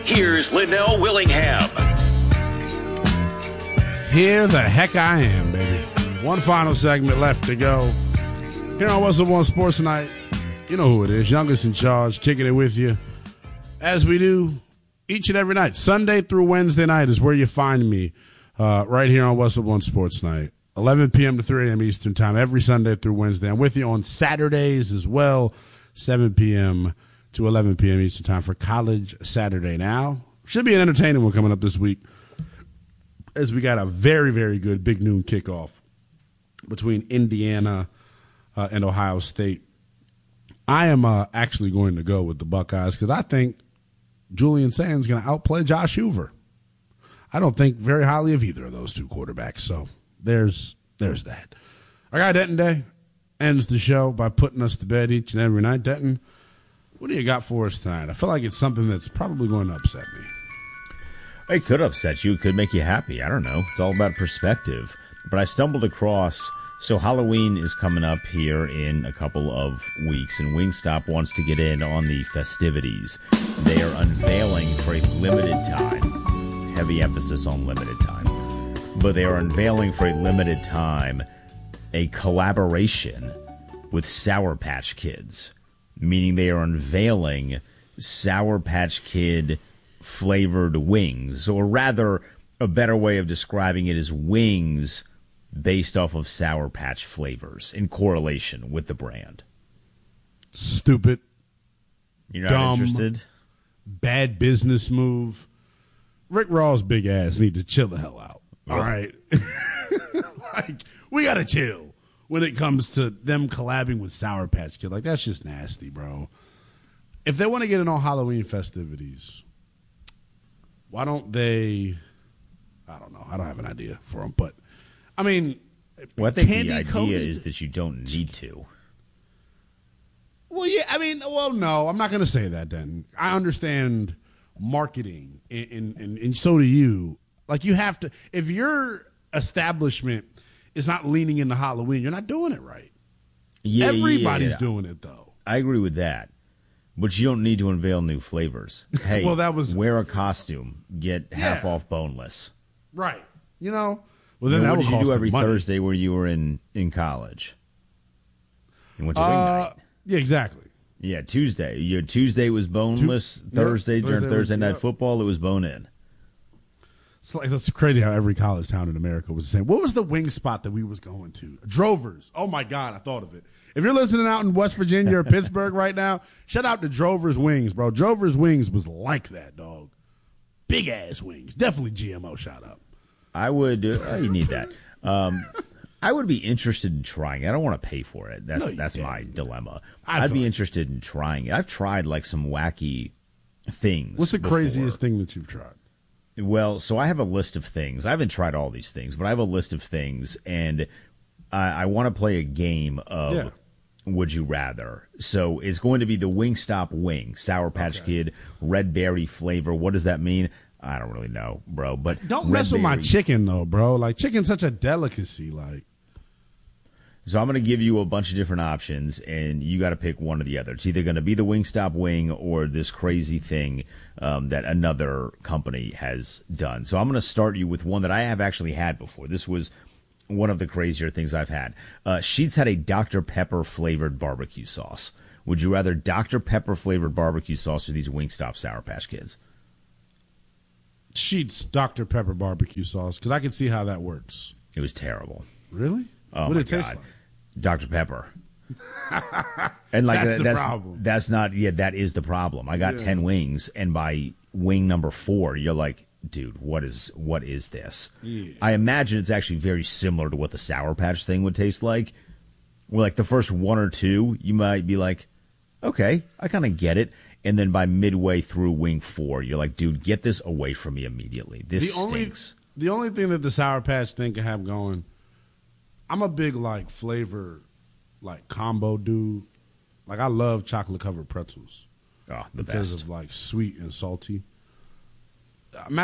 Here's Linnell Willingham. Here the heck I am, baby. One final segment left to go. Here on What's Up on Sports Tonight. You know who it is. Youngest in charge, kicking it with you. As we do each and every night. Sunday through Wednesday night is where you find me right here on What's Up on Sports Night. 11 p.m. to 3 a.m. Eastern Time every Sunday through Wednesday. I'm with you on Saturdays as well, 7 p.m. to 11 p.m. Eastern Time for College Saturday. Now, should be an entertaining one coming up this week as we got a very, very good big noon kickoff between Indiana and Ohio State. I am actually going to go with the Buckeyes because I think Julian Sands is going to outplay Josh Hoover. I don't think very highly of either of those two quarterbacks, so there's that. Our guy Denton Day ends the show by putting us to bed each and every night. Denton, what do you got for us tonight? I feel like it's something that's probably going to upset me. It could upset you. It could make you happy. I don't know. It's all about perspective. But I stumbled across, so Halloween is coming up here in a couple of weeks, and Wingstop wants to get in on the festivities. They are unveiling for a limited time, heavy emphasis on limited time, but they are unveiling for a limited time a collaboration with Sour Patch Kids, meaning they are unveiling Sour Patch Kid flavored wings, or rather, a better way of describing it is wings based off of Sour Patch flavors in correlation with the brand. Stupid. You're not dumb, interested? Bad business move. Rick Ross' big ass need to chill the hell out. All right. Like, we got to chill when it comes to them collabing with Sour Patch Kid. Like, that's just nasty, bro. If they want to get in on Halloween festivities, why don't they, I don't know. I don't have an idea for them, but I mean, well, I think the idea is that you don't need to. Well, yeah, I mean, well, no, I'm not going to say that then. I understand marketing, and so do you. Like, you have to, if your establishment is not leaning into Halloween, you're not doing it right. Yeah, everybody's doing it, though. I agree with that. But you don't need to unveil new flavors. Hey, well, that was, wear a costume, get half off boneless. Right. You know? Well, then what that would did you do every money. Thursday where you were in college? You went to wing night. Yeah, exactly. Yeah, Tuesday. Your Tuesday was boneless. Thursday, during Thursday night football, it was bone in. It's like, that's crazy how every college town in America was the same. What was the wing spot that we was going to? Drovers. Oh, my God, I thought of it. If you're listening out in West Virginia or Pittsburgh right now, shout out to Drovers Wings, bro. Drovers Wings was like that, dog. Big-ass wings. Definitely GMO shout out. I would you need that. I would be interested in trying it. I don't want to pay for it. That's my dilemma. I'd be interested in trying it. I've tried like some wacky things. What's the craziest thing that you've tried? Well, so I have a list of things. I haven't tried all these things, but I have a list of things, and I want to play a game of Would You Rather. So it's going to be the Wingstop wing, Sour Patch Kid, red berry flavor. What does that mean? I don't really know, bro. But don't mess with my chicken, though, bro. Like, chicken's such a delicacy. Like, so I'm going to give you a bunch of different options, and you got to pick one or the other. It's either going to be the Wingstop wing or this crazy thing that another company has done. So I'm going to start you with one that I have actually had before. This was one of the crazier things I've had. Sheetz had a Dr. Pepper flavored barbecue sauce. Would you rather Dr. Pepper flavored barbecue sauce or these Wingstop Sour Patch Kids? Sheetz Dr. Pepper barbecue sauce, because I can see how that works. It was terrible. Really? Oh, what did it taste like? Dr. Pepper. And like that's the problem. That's not, that is the problem. I got 10 wings, and by wing number 4, you're like, dude, what is this? Yeah. I imagine it's actually very similar to what the Sour Patch thing would taste like. Where like the first 1 or 2, you might be like, okay, I kind of get it. And then by midway through wing 4, you're like, dude, get this away from me immediately. This stinks. The only thing that the Sour Patch thing can have going, I'm a big like flavor, like combo dude. Like, I love chocolate covered pretzels. Oh, the because best. of like sweet and salty.